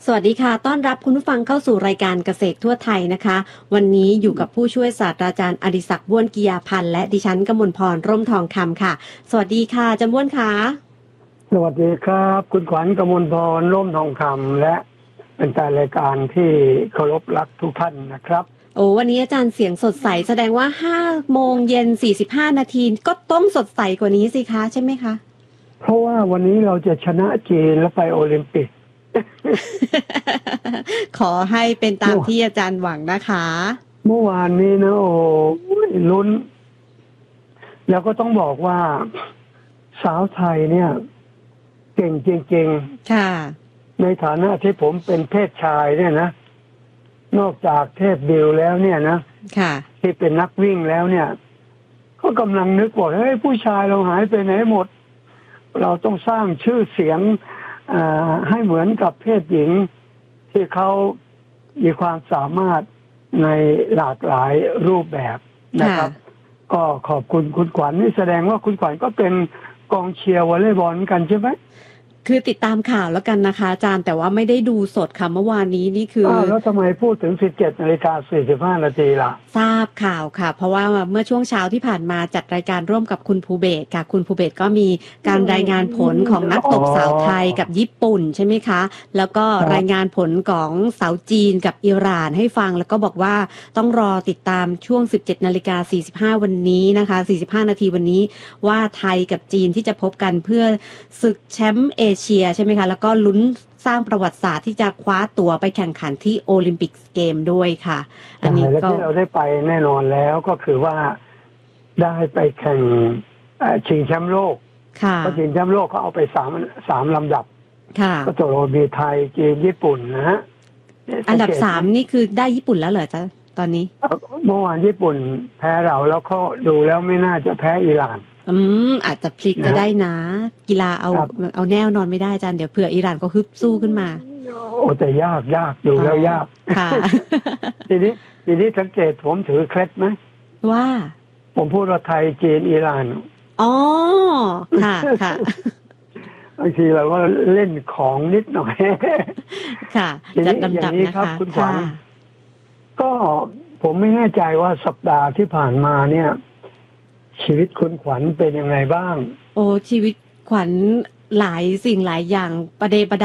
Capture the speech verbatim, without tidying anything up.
สวัสดีค่ะต้อนรับคุณผู้ฟังเข้าสู่รายการเกษตรทั่วไทยนะคะวันนี้อยู่กับผู้ช่วยศาสตราจารย์อดิศักดิ์บ้วนกิยาพันธ์และดิฉันกมลพรร่มทองคำค่ะสวัสดีค่ะจำบ้วนค่ะสวัสดีครับคุณขวัญกมลพรร่มทองคำและเป็นแฟนรายการที่เคารพรักทุกท่านนะครับโอ้วันนี้อาจารย์เสียงสดใสแสดงว่าห้าโมงเย็นสี่สิบห้านาทีก็ต้องสดใสกว่านี้สิคะใช่ไหมคะเพราะว่าวันนี้เราจะชนะจีนและไปโอลิมปิกขอให้เป็นตามที่อาจารย์หวังนะคะเมื่อวานนี้นะโอ้ลุ้นแล้วก็ต้องบอกว่าสาวไทยเนี่ยเก่งจริงๆค่ะในฐานะที่ผมเป็นเพศชายเนี่ยนะนอกจากเทพบิวแล้วเนี่ยนะค่ะที่เป็นนักวิ่งแล้วเนี่ยก็กำลังนึกว่าเฮ้ยผู้ชายเราหายไปไหนหมดเราต้องสร้างชื่อเสียงให้เหมือนกับเพศหญิงที่เขามีความสามารถในหลากหลายรูปแบบนะครับก็ขอบคุณคุณขวัญนี่แสดงว่าคุณขวัญก็เป็นกองเชียร์วอลเลย์บอลกันใช่ไหมคือติดตามข่าวแล้วกันนะคะอาจารย์แต่ว่าไม่ได้ดูสดค่ะเมื่อวานนี้นี่คืออ้าวแล้วทำไมพูดถึงสิบเจ็ดนาฬิกาสี่สิบห้านาทีล่ะทราบข่าวค่ะเพราะว่าเมื่อช่วงเช้าที่ผ่านมาจัดรายการร่วมกับคุณภูเบศค่ะคุณภูเบศก็มีการรายงานผลของนักตบสาวไทยกับญี่ปุ่นใช่ไหมคะแล้วก็รายงานผลของสาวจีนกับอิหร่านให้ฟังแล้วก็บอกว่าต้องรอติดตามช่วงสิบเจ็ดนาฬิกาสี่สิบห้าวันนี้นะคะสี่สิบห้านาทีวันนี้ว่าไทยกับจีนที่จะพบกันเพื่อศึกแชมป์เอเชียใช่ไหมคะแล้วก็ลุ้นสร้างประวัติศาสตร์ที่จะคว้าตั๋วไปแข่งขันที่โอลิมปิกเกมด้วยค่ะอันนี้ก็ที่เราได้ไปแน่นอนแล้วก็คือว่าได้ไปแข่งชิงแชมป์โลกเพราะชิงแชมป์โลกเขาเอาไปสามสามลำดับก็ตกลงมีไทยจีนญี่ปุ่นนะฮะอันดับสามนี่คือได้ญี่ปุ่นแล้วเหรอจ๊ะตอนนี้เมื่อวานญี่ปุ่นแพ้เราแล้วเขาดูแล้วไม่น่าจะแพ้อิหร่านอืมอาจจะพลิกก็ได้นะกีฬาเอาเอาแน่นอนไม่ได้อาจารย์เดี๋ยวเผื่ออิหร่านก็ฮึบสู้ขึ้นมาโอ้แต่ยากยากดูแล้วยากค่ะทีนี้ทีนี้สังเกตผมถือเคล็ดไหมว่าผมพูดว่าไทยจีนอิหร่านอ๋อค่ะค่ะบางทีเราก็เล่นของนิดหน่อยค่ะจัดลำดับนะคะคุณขวัญก็ผมไม่แน่ใจว่าสัปดาห์ที่ผ่านมาเนี่ยชีวิตคุณขวัญเป็นยังไงบ้างโอ้ชีวิตขวัญหลายสิ่งหลายอย่างประเดประ